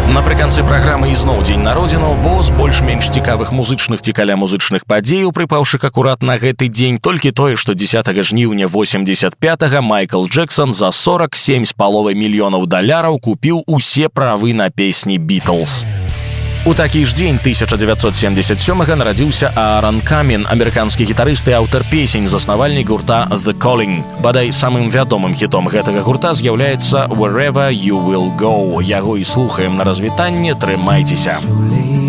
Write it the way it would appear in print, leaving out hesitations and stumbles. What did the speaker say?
Напрыканцы праграмы ізноў дзень народзінаў, бо з больш-менш цікавых музычных ці каля музычных падзеяў, прыпаўшых акурат на гэты дзень, толькі тое, што 10 жніўня 85-го Майкл Джексон за $47,5 мільёнаў купіў усе правы на песні «Бітлз». У такі ж дзень 1977-го нарадзіўся Аарон Камен, амерыканскі гітарыст і аўтар песень, заснавальнік гурта The Calling. Бадай, самым вядомым хітом гэтага гурта з'яўляецца «Wherever You Will Go». Яго і слухаем на развітанне, трымайцеся.